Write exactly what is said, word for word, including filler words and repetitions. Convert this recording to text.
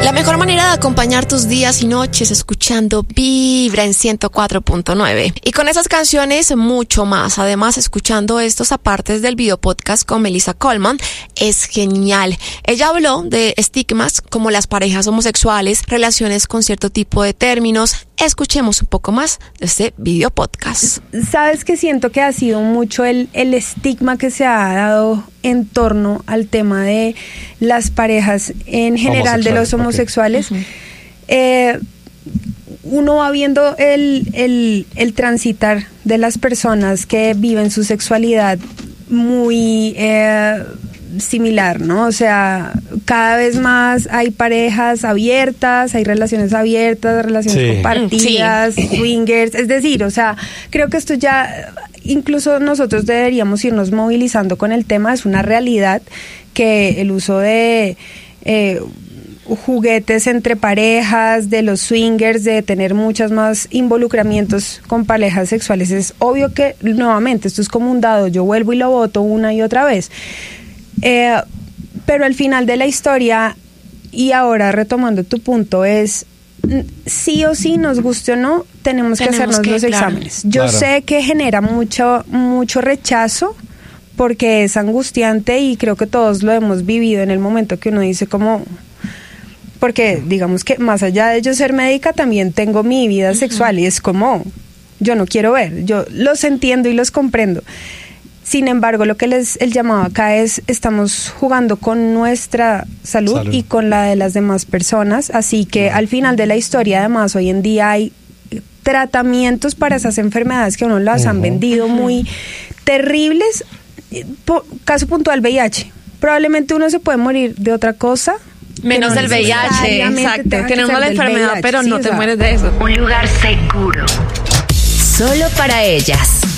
La mejor manera de acompañar tus días y noches escuchando Vibra en ciento cuatro punto nueve. Y con esas canciones mucho más. Además, escuchando estos apartes del video podcast con Melissa Coleman es genial. Ella habló de estigmas como las parejas homosexuales, relaciones con cierto tipo de términos. Escuchemos un poco más de este video podcast. Sabes que siento que ha sido mucho el, el estigma que se ha dado en torno al tema de las parejas en general de los homosexuales. Okay. Uh-huh. Eh, uno va viendo el, el, el transitar de las personas que viven su sexualidad muy eh, similar, ¿no? O sea, cada vez más hay parejas abiertas, hay relaciones abiertas, relaciones sí. compartidas, sí. swingers, es decir, o sea, creo que esto ya, incluso nosotros deberíamos irnos movilizando con el tema. Es una realidad que el uso de eh, juguetes entre parejas, de los swingers, de tener muchas más involucramientos con parejas sexuales, es obvio que, nuevamente, esto es como un dado, yo vuelvo y lo boto una y otra vez. Eh, pero al final de la historia, y ahora retomando tu punto, es sí o sí, nos guste o no, tenemos, tenemos que hacernos que, los claro. exámenes. Yo claro. sé que genera mucho, mucho rechazo porque es angustiante y creo que todos lo hemos vivido en el momento que uno dice como... Porque digamos que más allá de yo ser médica también tengo mi vida uh-huh. sexual y es como, yo no quiero ver, yo los entiendo y los comprendo. Sin embargo, lo que les el llamado acá es, estamos jugando con nuestra salud, salud. y con la de las demás personas, así que al final de la historia, además, hoy en día hay tratamientos para esas enfermedades que a uno las uh-huh. han vendido muy terribles. Por, caso puntual, V I H. Probablemente uno se puede morir de otra cosa. Menos del V I H, exacto. Tenemos la enfermedad, V I H, pero sí, no te sea. mueres de eso. Un lugar seguro. Solo para ellas.